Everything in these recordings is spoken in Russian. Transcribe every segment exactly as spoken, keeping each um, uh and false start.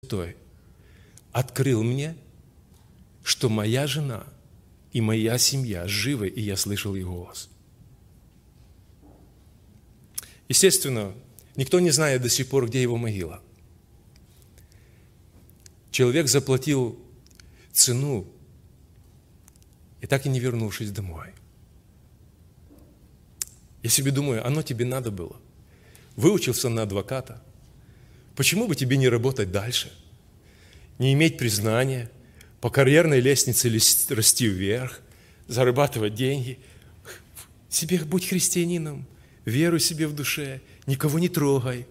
Святой открыл мне, что моя жена и моя семья живы, и я слышал их голос. Естественно, никто не знает до сих пор, где его могила. Человек заплатил цену, и так и не вернувшись домой. Я себе думаю, оно тебе надо было. Выучился на адвоката. Почему бы тебе не работать дальше? Не иметь признания, по карьерной лестнице расти вверх, зарабатывать деньги. Себе будь христианином, веруй себе в душе, никого не трогай.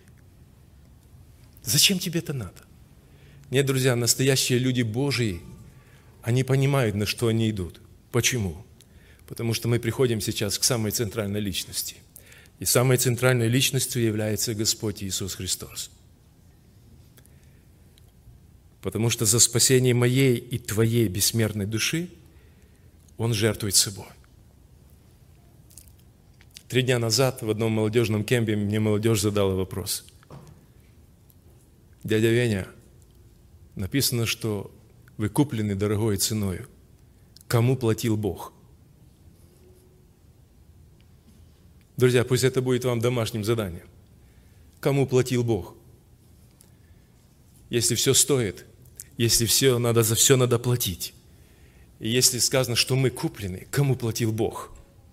Зачем тебе это надо? Нет, друзья, настоящие люди Божьи, они понимают, на что они идут. Почему? Потому что мы приходим сейчас к самой центральной личности. И самой центральной личностью является Господь Иисус Христос. Потому что за спасение моей и твоей бессмертной души Он жертвует собой. Три дня назад в одном молодежном кемпе мне молодежь задала вопрос. Дядя Веня, написано, что вы куплены дорогой ценою. Кому платил Бог? Друзья, пусть это будет вам домашним заданием. Кому платил Бог? Если все стоит, если все надо, за все надо платить, и если сказано, что мы куплены, кому платил Бог?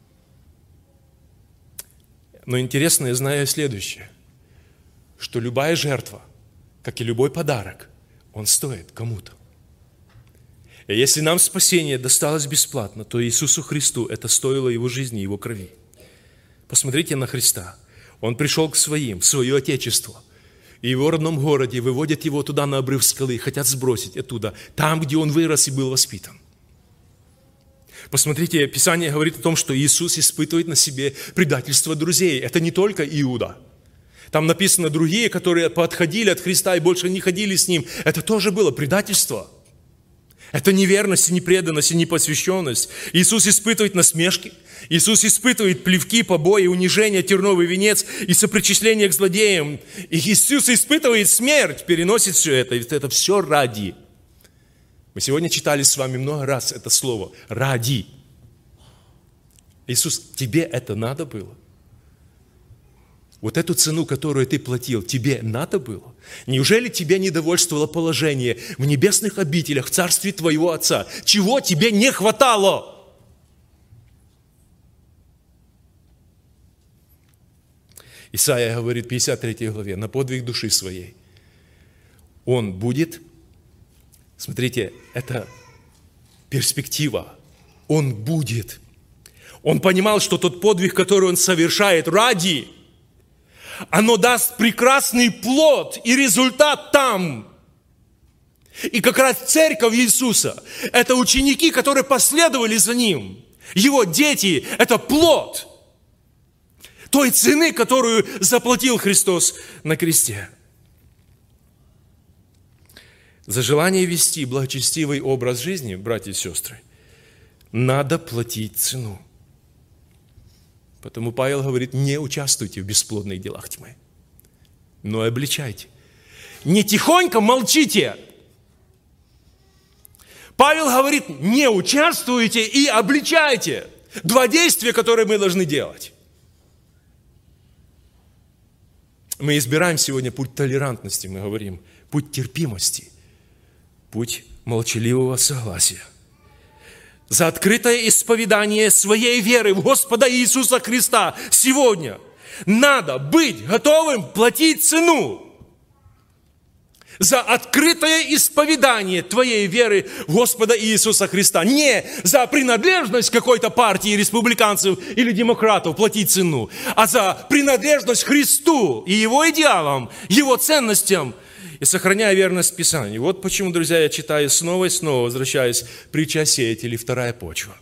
Но интересно, я знаю следующее, что любая жертва, как и любой подарок, он стоит кому-то. И если нам спасение досталось бесплатно, то Иисусу Христу это стоило Его жизни, Его крови. Посмотрите на Христа. Он пришел к своим, в свое Отечество. И в его родном городе выводят его туда на обрыв скалы, хотят сбросить оттуда, там, где он вырос и был воспитан. Посмотрите, Писание говорит о том, что Иисус испытывает на себе предательство друзей. Это не только Иуда. Там написано другие, которые подходили от Христа и больше не ходили с Ним. Это тоже было предательство. Это неверность, непреданность и непосвященность. Иисус испытывает насмешки. Иисус испытывает плевки, побои, унижение, терновый венец и сопричисление к злодеям. И Иисус испытывает смерть, переносит все это. И это все ради. Мы сегодня читали с вами много раз это слово «ради». Иисус, тебе это надо было? Вот эту цену, которую ты платил, тебе надо было? Неужели тебе не довольствовало положение в небесных обителях, в царстве твоего Отца? Чего тебе не хватало? Исайя говорит в пятьдесят третьей главе, на подвиг души своей. Он будет, смотрите, это перспектива. Он будет. Он понимал, что тот подвиг, который он совершает ради, оно даст прекрасный плод и результат там. И как раз церковь Иисуса – это ученики, которые последовали за Ним. Его дети – это плод той цены, которую заплатил Христос на кресте. За желание вести благочестивый образ жизни, братья и сестры, надо платить цену. Потому Павел говорит, не участвуйте в бесплодных делах тьмы, но обличайте. Не тихонько молчите. Павел говорит, не участвуйте и обличайте. Два действия, которые мы должны делать. Мы избираем сегодня путь толерантности, мы говорим, путь терпимости, путь молчаливого согласия. За открытое исповедание своей веры в Господа Иисуса Христа сегодня надо быть готовым платить цену. За открытое исповедание твоей веры в Господа Иисуса Христа. Не за принадлежность какой-то партии республиканцев или демократов платить цену, а за принадлежность Христу и Его идеалам, Его ценностям, и сохраняя верность Писанию. Вот почему, друзья, я читаю снова и снова, возвращаясь, притча о сеятеле, вторая почва.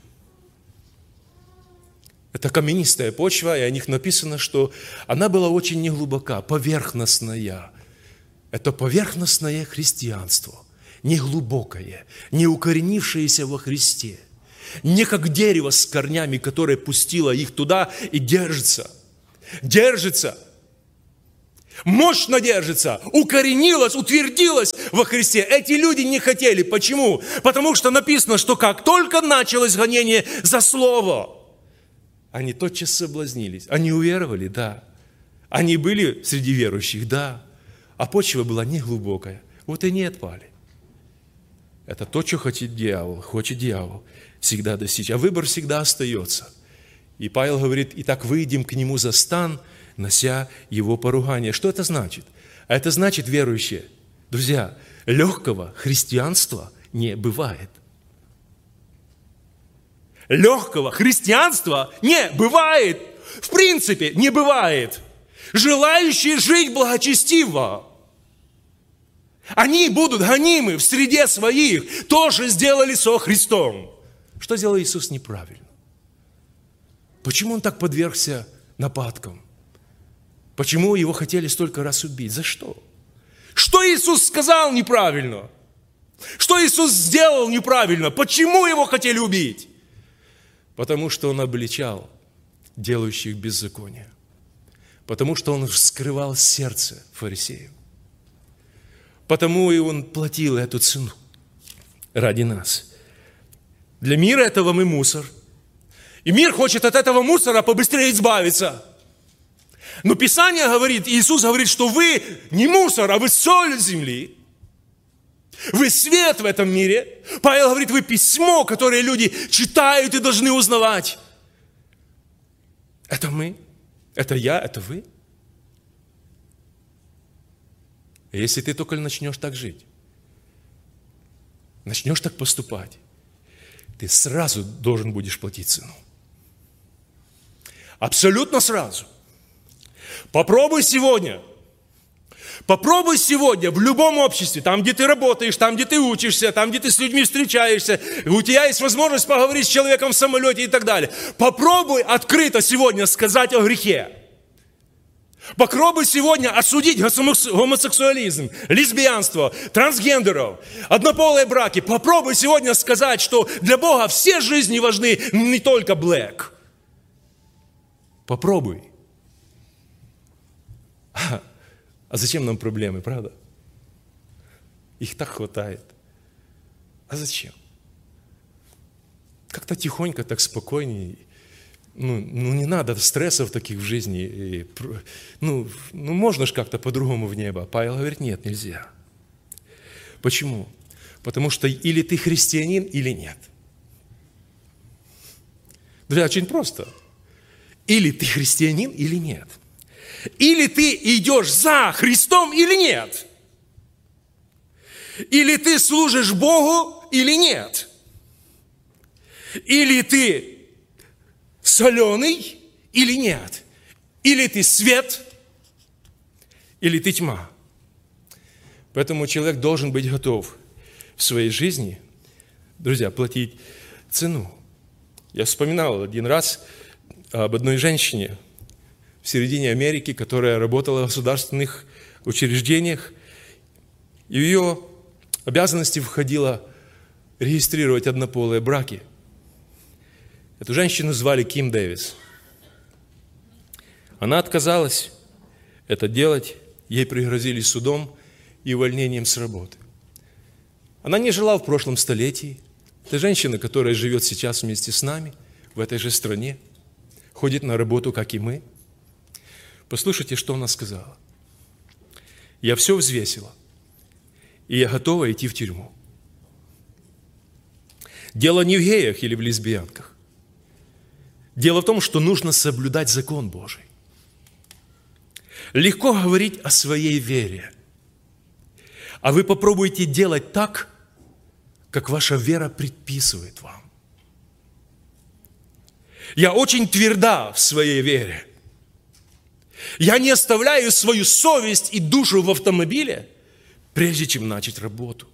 Это каменистая почва, и о них написано, что она была очень неглубока, поверхностная. Это поверхностное христианство, неглубокое, не укоренившееся во Христе. Не как дерево с корнями, которое пустило их туда и держится. Держится. мощно держится, укоренилась, утвердилась во Христе. Эти люди не хотели. Почему? Потому что написано, что как только началось гонение за Слово, они тотчас соблазнились. Они уверовали, да. Они были среди верующих, да. А почва была неглубокая. Вот и не отпали. Это то, что хочет дьявол. Хочет дьявол всегда достичь. А выбор всегда остается. И Павел говорит, итак, выйдем к нему за стан, нося его поругание. Что это значит? А это значит, верующие, друзья, легкого христианства не бывает. Легкого христианства не бывает. В принципе, не бывает. Желающие жить благочестиво, они будут гонимы в среде своих, тоже сделали со Христом. Что сделал Иисус неправильно? Почему Он так подвергся нападкам? Почему Его хотели столько раз убить? За что? Что Иисус сказал неправильно? Что Иисус сделал неправильно? Почему Его хотели убить? Потому что Он обличал делающих беззаконие. Потому что Он вскрывал сердце фарисеев. Потому и Он платил эту цену ради нас. Для мира этого мы мусор. И мир хочет от этого мусора побыстрее избавиться. Но Писание говорит, Иисус говорит, что вы не мусор, а вы соль земли. Вы свет в этом мире. Павел говорит, вы письмо, которое люди читают и должны узнавать. Это мы, это я, это вы. Если ты только начнешь так жить, начнешь так поступать, ты сразу должен будешь платить цену. Абсолютно сразу. Попробуй сегодня. Попробуй сегодня в любом обществе, там, где ты работаешь, там, где ты учишься, там, где ты с людьми встречаешься, у тебя есть возможность поговорить с человеком в самолете и так далее. Попробуй открыто сегодня сказать о грехе. Попробуй сегодня осудить гомосексуализм, лесбиянство, трансгендеров, однополые браки. Попробуй сегодня сказать, что для Бога все жизни важны, не только black. Попробуй. А, а зачем нам проблемы, правда? Их так хватает. А зачем? Как-то тихонько, так спокойнее. Ну, ну не надо стрессов таких в жизни. И, ну, ну, можно же как-то по-другому в небо. Павел говорит, нет, нельзя. Почему? Потому что или ты христианин, или нет. Друзья, очень просто. Или ты христианин, или нет. Или ты идешь за Христом, или нет. Или ты служишь Богу, или нет. Или ты соленый, или нет. Или ты свет, или ты тьма. Поэтому человек должен быть готов в своей жизни, друзья, платить цену. Я вспоминал один раз об одной женщине в середине Америки, которая работала в государственных учреждениях. И в ее обязанности входило регистрировать однополые браки. Эту женщину звали Ким Дэвис. Она отказалась это делать. Ей пригрозили судом и увольнением с работы. Она не жила в прошлом столетии. Это женщина, которая живет сейчас вместе с нами в этой же стране, ходит на работу, как и мы. Послушайте, что она сказала. Я все взвесила, и я готова идти в тюрьму. Дело не в геях или в лесбиянках. Дело в том, что нужно соблюдать закон Божий. Легко говорить о своей вере. А вы попробуйте делать так, как ваша вера предписывает вам. Я очень тверда в своей вере. Я не оставляю свою совесть и душу в автомобиле, прежде чем начать работу.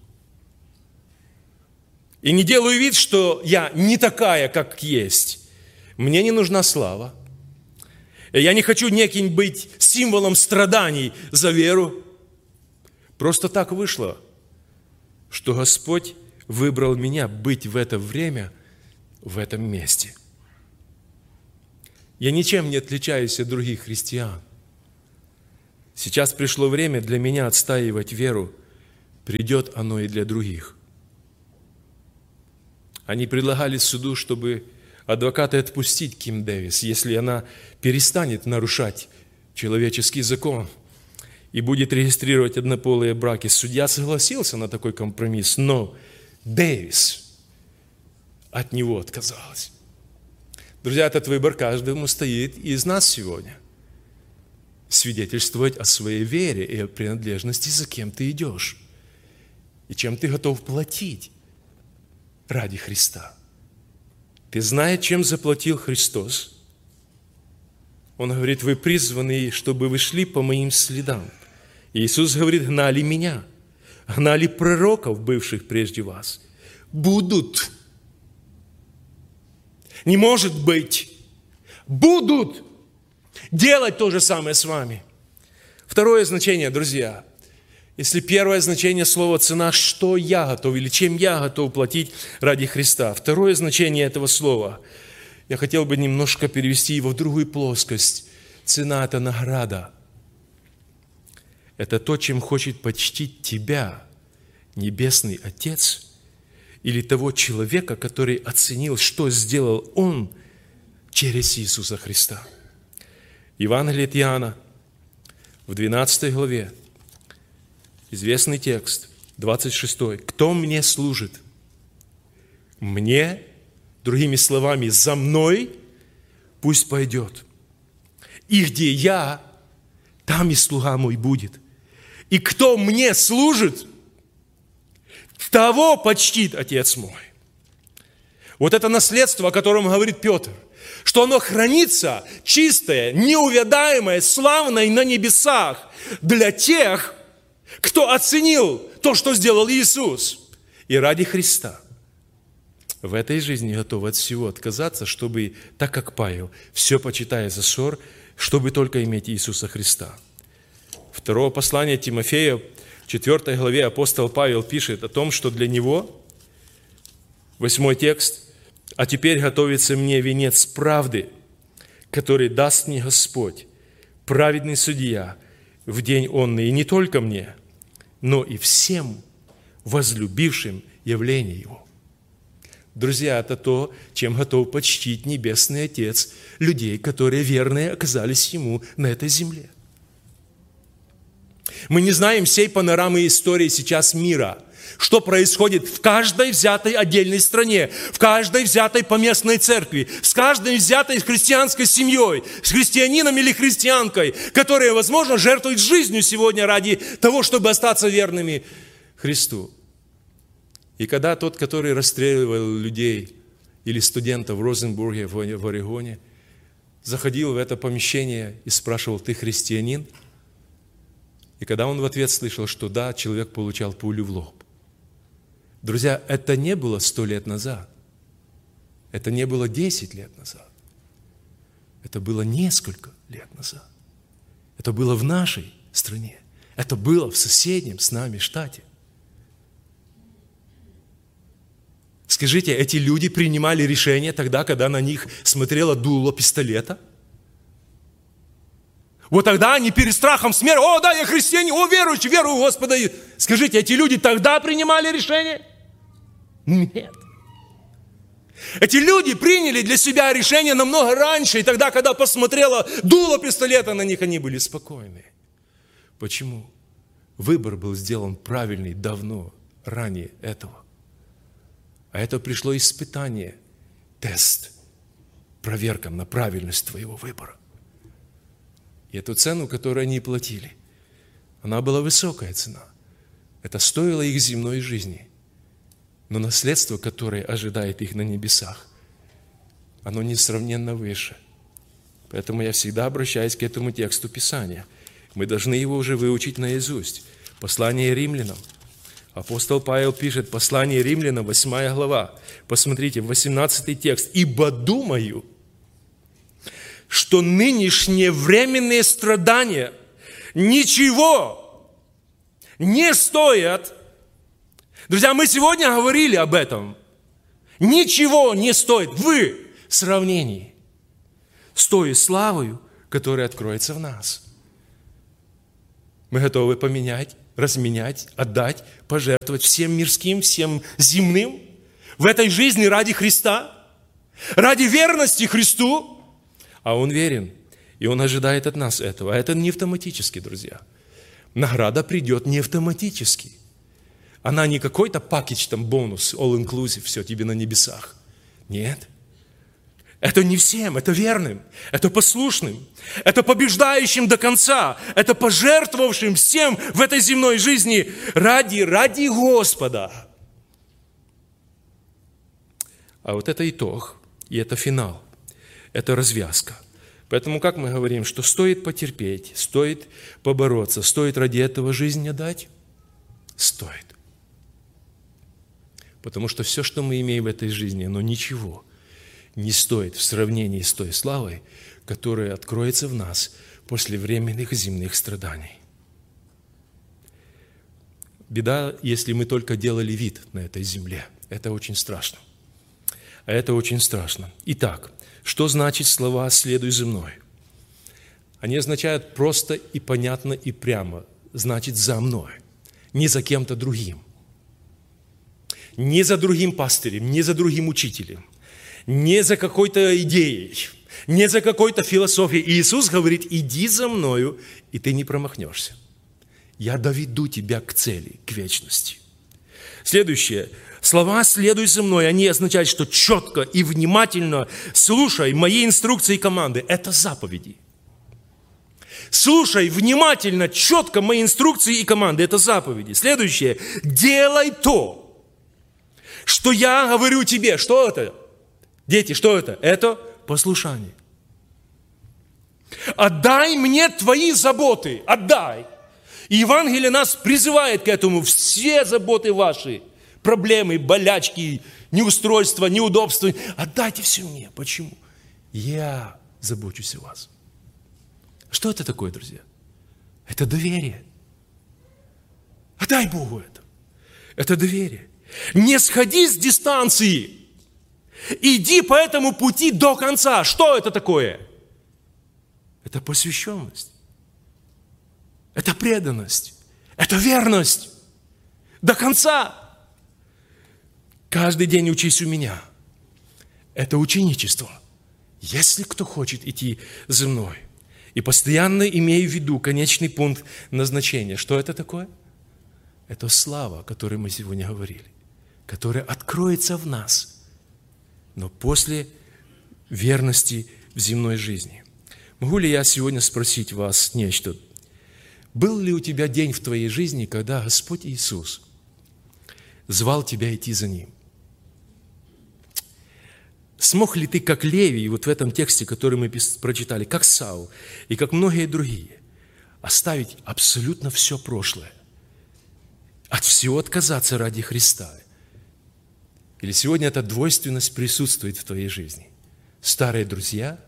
И не делаю вид, что я не такая, как есть. Мне не нужна слава. Я не хочу неким быть символом страданий за веру. Просто так вышло, что Господь выбрал меня быть в это время, в этом месте. Я ничем не отличаюсь от других христиан. Сейчас пришло время для меня отстаивать веру. Придет оно и для других. Они предлагали суду, чтобы адвокаты отпустить Ким Дэвис, если она перестанет нарушать человеческий закон и будет регистрировать однополые браки. Судья согласился на такой компромисс, но Дэвис от него отказалась. Друзья, этот выбор каждому стоит из нас сегодня. Свидетельствовать о своей вере и о принадлежности, за кем ты идешь, и чем ты готов платить ради Христа. Ты знаешь, чем заплатил Христос? Он говорит, вы призваны, чтобы вы шли по моим следам. И Иисус говорит, гнали меня, гнали пророков, бывших прежде вас. Будут. Не может быть. Будут делать то же самое с вами. Второе значение, друзья. Если первое значение слова «цена», что я готов или чем я готов платить ради Христа. Второе значение этого слова, я хотел бы немножко перевести его в другую плоскость. Цена – это награда. Это то, чем хочет почтить тебя Небесный Отец или того человека, который оценил, что сделал Он через Иисуса Христа. Евангелие от Иоанна в двенадцатой главе. Известный текст, двадцать шестой. «Кто мне служит? Мне, другими словами, за мной пусть пойдет. И где я, там и слуга мой будет. И кто мне служит, того почтит Отец мой». Вот это наследство, о котором говорит Петр, что оно хранится чистое, неувядаемое, славное на небесах для тех, кто оценил то, что сделал Иисус, и ради Христа в этой жизни готов от всего отказаться, чтобы, так как Павел, все почитая за ссор, чтобы только иметь Иисуса Христа. Второе послание Тимофея, в четвёртой главе апостол Павел пишет о том, что для него, восьмой текст, «А теперь готовится мне венец правды, который даст мне Господь, праведный судья, в день онный, и не только мне, но и всем возлюбившим явление Его». Друзья, это то, чем готов почтить Небесный Отец людей, которые верные оказались Ему на этой земле. Мы не знаем всей панорамы истории сейчас мира, что происходит в каждой взятой отдельной стране, в каждой взятой поместной церкви, с каждой взятой христианской семьей, с христианином или христианкой, которые, возможно, жертвуют жизнью сегодня ради того, чтобы остаться верными Христу. И когда тот, который расстреливал людей или студентов в Розенбурге, в Орегоне, заходил в это помещение и спрашивал, ты христианин? И когда он в ответ слышал, что да, человек получал пулю в лоб. Друзья, это не было сто лет назад. Это не было десять лет назад. Это было несколько лет назад. Это было в нашей стране. Это было в соседнем с нами штате. Скажите, эти люди принимали решение тогда, когда на них смотрело дуло пистолета? Вот тогда они перед страхом смерти, о, да, я христианин, о, верующий, верую в Господа. Скажите, эти люди тогда принимали решение? Нет. Эти люди приняли для себя решение намного раньше, и тогда, когда посмотрела дуло пистолета на них, они были спокойны. Почему? Выбор был сделан правильный давно, ранее этого. А это пришло испытание, тест, проверка на правильность твоего выбора. И эту цену, которую они платили, она была высокая цена. Это стоило их земной жизни. Но наследство, которое ожидает их на небесах, оно несравненно выше. Поэтому я всегда обращаюсь к этому тексту Писания. Мы должны его уже выучить наизусть. Послание римлянам. Апостол Павел пишет, послание римлянам, восьмая глава. Посмотрите, восемнадцатый текст. «Ибо думаю, что нынешние временные страдания ничего не стоят». Друзья, мы сегодня говорили об этом. Ничего не стоит в сравнении с той славою, которая откроется в нас. Мы готовы поменять, разменять, отдать, пожертвовать всем мирским, всем земным в этой жизни ради Христа, ради верности Христу. А Он верен, и Он ожидает от нас этого. А это не автоматически, друзья. Награда придет не автоматически. Она не какой-то пакетч, там, бонус, all-inclusive, все, тебе на небесах. Нет. Это не всем, это верным, это послушным, это побеждающим до конца, это пожертвовавшим всем в этой земной жизни ради, ради Господа. А вот это итог, и это финал, это развязка. Поэтому, как мы говорим, что стоит потерпеть, стоит побороться, стоит ради этого жизнь отдать? Стоит. Потому что все, что мы имеем в этой жизни, оно ничего не стоит в сравнении с той славой, которая откроется в нас после временных земных страданий. Беда, если мы только делали вид на этой земле. Это очень страшно. А это очень страшно. Итак, что значит слова «следуй за мной»? Они означают просто и понятно и прямо. Значит, за мной. Не за кем-то другим. Не за другим пастырем, не за другим учителем. Не за какой-то идеей, не за какой-то философией. Иисус говорит: иди за мною, и ты не промахнешься. Я доведу тебя к цели, к вечности. Следующее. Слова «следуй за мной», они означают, что четко и внимательно слушай мои инструкции и команды. Это заповеди. Слушай внимательно, четко мои инструкции и команды. Это заповеди. Следующее. Делай то, что я говорю тебе. Что это? Дети, что это? Это послушание. Отдай мне твои заботы. Отдай. И Евангелие нас призывает к этому. Все заботы ваши, проблемы, болячки, неустройства, неудобства. Отдайте все мне. Почему? Я забочусь о вас. Что это такое, друзья? Это доверие. Отдай Богу это. Это доверие. Не сходи с дистанции. Иди по этому пути до конца. Что это такое? Это посвященность. Это преданность. Это верность. До конца. Каждый день учись у меня. Это ученичество. Если кто хочет идти за мной. И постоянно имею в виду конечный пункт назначения. Что это такое? Это слава, о которой мы сегодня говорили. Которая откроется в нас. Но после верности в земной жизни. Могу ли я сегодня спросить вас нечто? Был ли у тебя день в твоей жизни, когда Господь Иисус звал тебя идти за Ним? Смог ли ты, как Левий, вот в этом тексте, который мы прочитали, как Саул и как многие другие, оставить абсолютно все прошлое, от всего отказаться ради Христа? Или сегодня эта двойственность присутствует в твоей жизни? Старые друзья,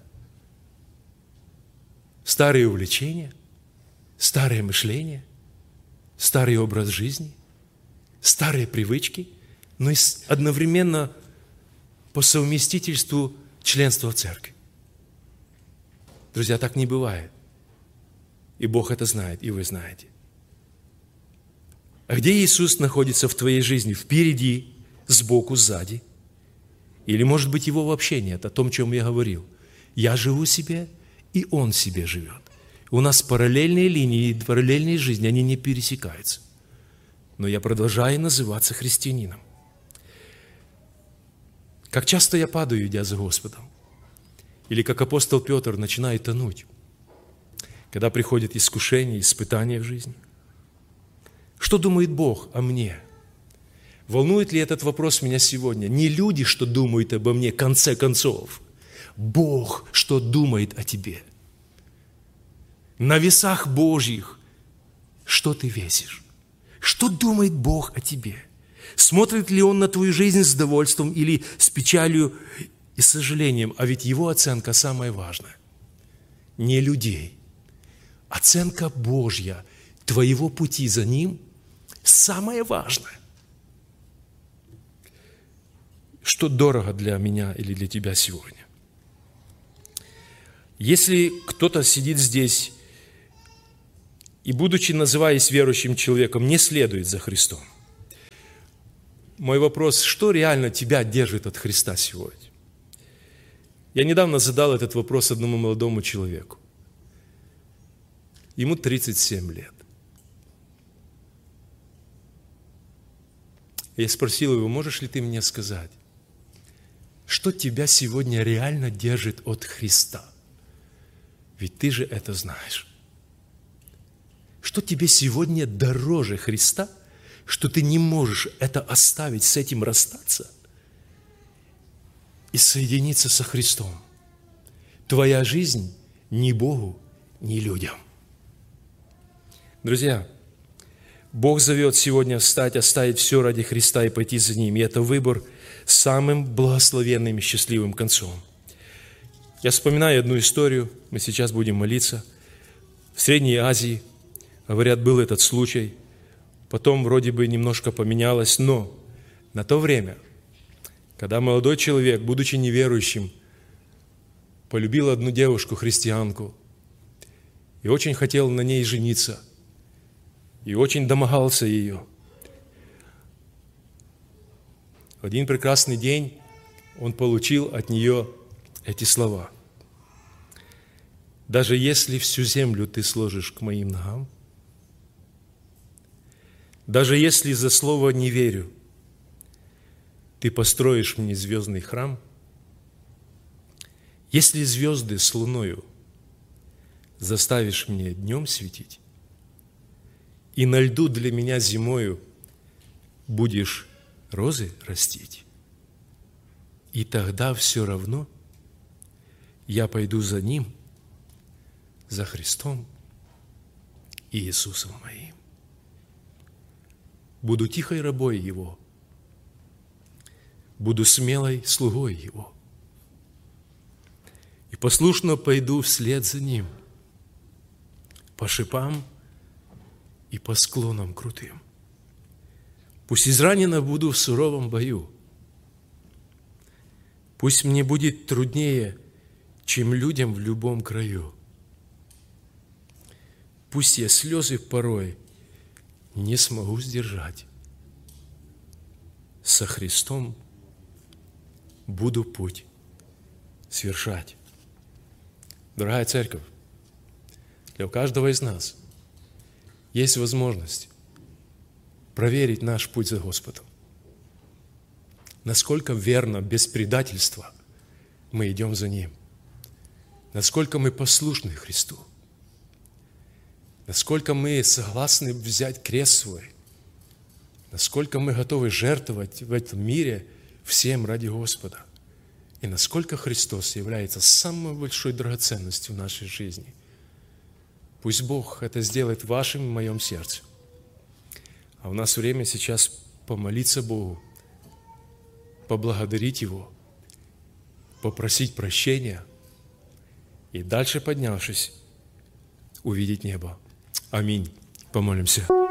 старые увлечения, старое мышление, старый образ жизни, старые привычки, но и одновременно по совместительству членства в церкви. Друзья, так не бывает. И Бог это знает, и вы знаете. А где Иисус находится в твоей жизни? Впереди, сбоку, сзади? Или, может быть, Его вообще нет, о том, о чем я говорил. Я живу себе, и Он себе живет. У нас параллельные линии, параллельные жизни, они не пересекаются. Но я продолжаю называться христианином. Как часто я падаю, идя за Господом. Или как апостол Петр начинает тонуть, когда приходит искушение, испытание в жизни. Что думает Бог о мне? Волнует ли этот вопрос меня сегодня? Не люди, что думают обо мне, в конце концов. Бог, что думает о тебе. На весах Божьих, что ты весишь? Что думает Бог о тебе? Смотрит ли Он на твою жизнь с довольством или с печалью и сожалением? А ведь Его оценка самая важная. Не людей. Оценка Божья твоего пути за Ним самое важное. Что дорого для меня или для тебя сегодня? Если кто-то сидит здесь и, будучи называясь верующим человеком, не следует за Христом. Мой вопрос, что реально тебя держит от Христа сегодня? Я недавно задал этот вопрос одному молодому человеку. Ему тридцать семь лет. Я спросил его, можешь ли ты мне сказать, что тебя сегодня реально держит от Христа? Ведь ты же это знаешь. Что тебе сегодня дороже Христа, что ты не можешь это оставить, с этим расстаться и соединиться со Христом? Твоя жизнь ни Богу, ни людям. Друзья, Бог зовет сегодня встать, оставить все ради Христа и пойти за Ним. И это выбор с самым благословенным и счастливым концом. Я вспоминаю одну историю, мы сейчас будем молиться. В Средней Азии, говорят, был этот случай. Потом вроде бы немножко поменялось, но на то время, когда молодой человек, будучи неверующим, полюбил одну девушку, христианку, и очень хотел на ней жениться, и очень домогался ее. В один прекрасный день он получил от нее эти слова. «Даже если всю землю ты сложишь к моим ногам, даже если за слово не верю, ты построишь мне звездный храм, если звезды с луною заставишь мне днем светить, и на льду для меня зимою будешь розы растить, и тогда все равно я пойду за Ним, за Христом и Иисусом моим. Буду тихой рабой Его, буду смелой слугой Его, и послушно пойду вслед за Ним по шипам и по склонам крутым. Пусть изранена буду в суровом бою, пусть мне будет труднее, чем людям в любом краю. Пусть я слезы порой не смогу сдержать. Со Христом буду путь свершать. Дорогая церковь, для каждого из нас есть возможность проверить наш путь за Господом. Насколько верно, без предательства мы идем за Ним. Насколько мы послушны Христу. Насколько мы согласны взять крест свой. Насколько мы готовы жертвовать в этом мире всем ради Господа. И насколько Христос является самой большой драгоценностью в нашей жизни. Пусть Бог это сделает в вашем и в моем сердце. А у нас время сейчас помолиться Богу, поблагодарить Его, попросить прощения и дальше, поднявшись, увидеть небо. Аминь. Помолимся.